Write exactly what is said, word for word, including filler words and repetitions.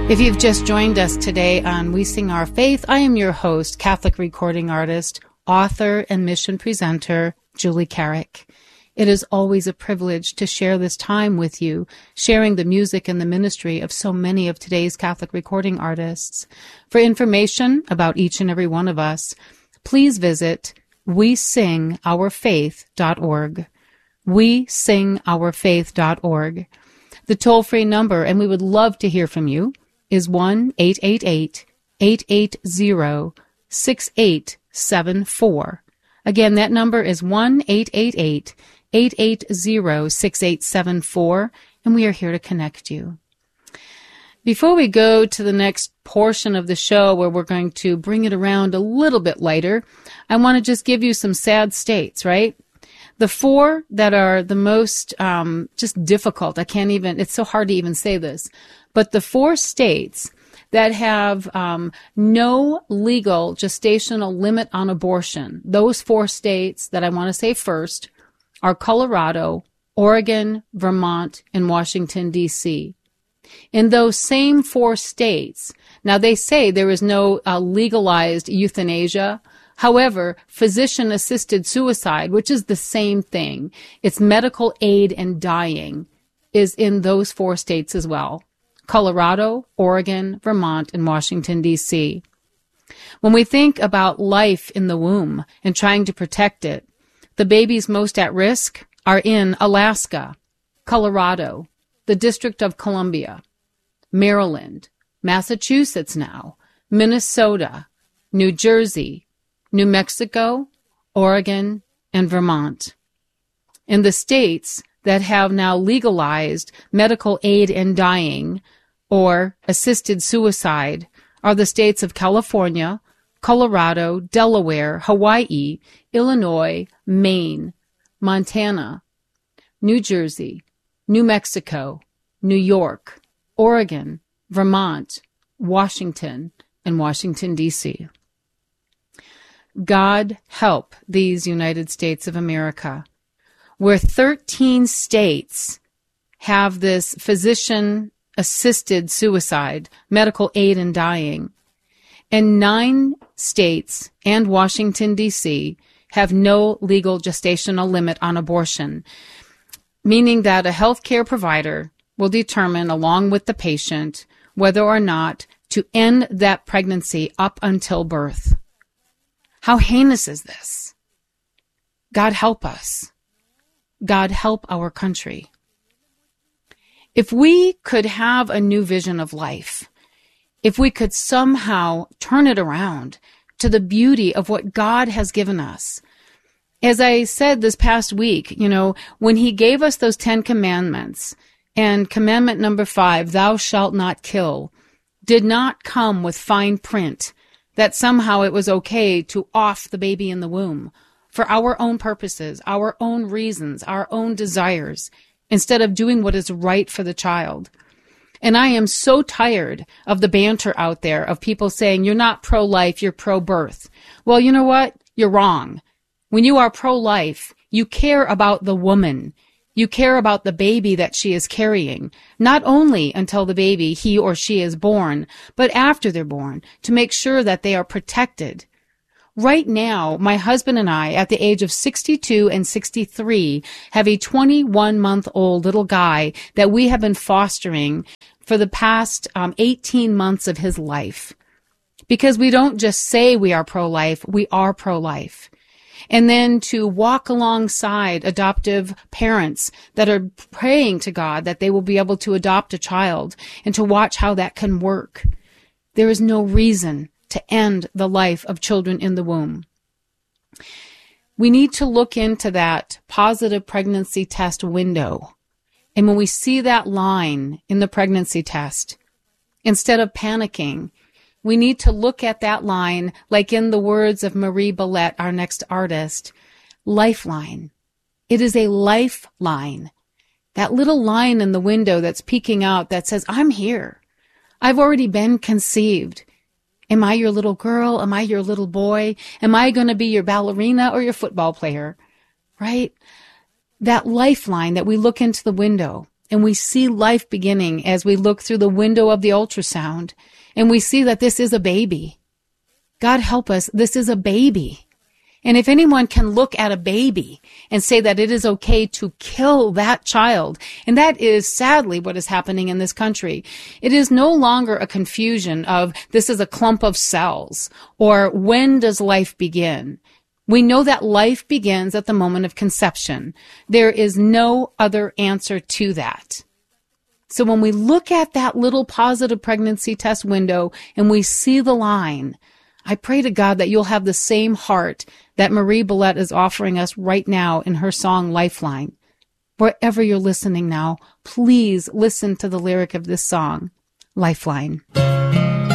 If you've just joined us today on We Sing Our Faith, I am your host, Catholic recording artist, author, and mission presenter, Julie Carrick. It is always a privilege to share this time with you, sharing the music and the ministry of so many of today's Catholic recording artists. For information about each and every one of us, please visit we sing our faith dot org. we sing our faith dot org. The toll-free number, and we would love to hear from you, is one eight eight eight, eight eight zero, six eight seven four. Again, that number is one eight eight eight, eight eight zero, six eight seven four, and we are here to connect you. Before we go to the next portion of the show where we're going to bring it around a little bit lighter, I want to just give you some sad states, right? The four that are the most um, just difficult, I can't even, it's so hard to even say this, but the four states that have um, no legal gestational limit on abortion, those four states that I want to say first are Colorado, Oregon, Vermont, and Washington, D C In those same four states, now they say there is no uh, legalized euthanasia. However, physician-assisted suicide, which is the same thing, it's medical aid and dying, is in those four states as well. Colorado, Oregon, Vermont, and Washington, D C When we think about life in the womb and trying to protect it, the babies most at risk are in Alaska, Colorado, the District of Columbia, Maryland, Massachusetts now, Minnesota, New Jersey, New Mexico, Oregon, and Vermont. In the states that have now legalized medical aid and dying or assisted suicide are the states of California, Colorado, Delaware, Hawaii, Illinois, Maine, Montana, New Jersey, New Mexico, New York, Oregon, Vermont, Washington, and Washington, D C God help these United States of America, where thirteen states have this physician-assisted suicide, medical aid and dying, and nine states and Washington, D C have no legal gestational limit on abortion, meaning that a healthcare provider will determine, along with the patient, whether or not to end that pregnancy up until birth. How heinous is this? God help us. God help our country. If we could have a new vision of life, if we could somehow turn it around to the beauty of what God has given us. As I said this past week, you know, when he gave us those Ten Commandments, and commandment number five, thou shalt not kill, did not come with fine print that somehow it was okay to off the baby in the womb for our own purposes, our own reasons, our own desires, instead of doing what is right for the child. And I am so tired of the banter out there of people saying, you're not pro-life, you're pro-birth. Well, you know what? You're wrong. When you are pro-life, you care about the woman. You care about the baby that she is carrying, not only until the baby, he or she, is born, but after they're born, to make sure that they are protected. Right now, my husband and I, at the age of sixty-two and sixty-three, have a twenty-one-month-old little guy that we have been fostering for the past um, eighteen months of his life. Because we don't just say we are pro-life, we are pro-life. And then to walk alongside adoptive parents that are praying to God that they will be able to adopt a child, and to watch how that can work. There is no reason to end the life of children in the womb. We need to look into that positive pregnancy test window. And when we see that line in the pregnancy test, instead of panicking, we need to look at that line, like in the words of Marie Bellette, our next artist, lifeline. It is a lifeline. That little line in the window that's peeking out that says, I'm here. I've already been conceived. Am I your little girl? Am I your little boy? Am I going to be your ballerina or your football player? Right? That lifeline that we look into the window. and we see life beginning as we look through the window of the ultrasound, and we see that this is a baby. God help us, this is a baby. And if anyone can look at a baby and say that it is okay to kill that child, and that is sadly what is happening in this country, it is no longer a confusion of this is a clump of cells or when does life begin. We know that life begins at the moment of conception. There is no other answer to that. So when we look at that little positive pregnancy test window and we see the line, I pray to God that you'll have the same heart that Marie Bellette is offering us right now in her song Lifeline. Wherever you're listening now, please listen to the lyric of this song, Lifeline.